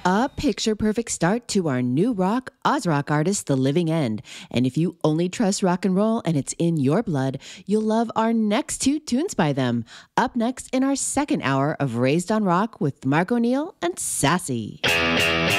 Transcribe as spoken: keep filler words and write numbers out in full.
A picture perfect start to our new rock, Oz Rock artist, The Living End. And if you only trust rock and roll and it's in your blood, you'll love our next two tunes by them. Up next in our second hour of Raised on Rock with Mark O'Neill and Sassy.